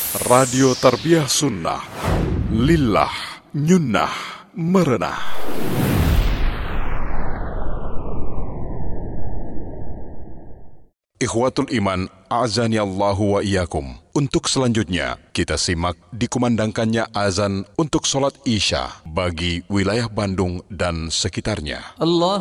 Radio Tarbiyah Sunnah, Lillah, Nyunnah, Merenah. Ikhwatul Iman, a'azani Allahu wa iyyakum. Untuk selanjutnya, kita simak dikumandangkannya azan untuk sholat Isya bagi wilayah Bandung dan sekitarnya. Allah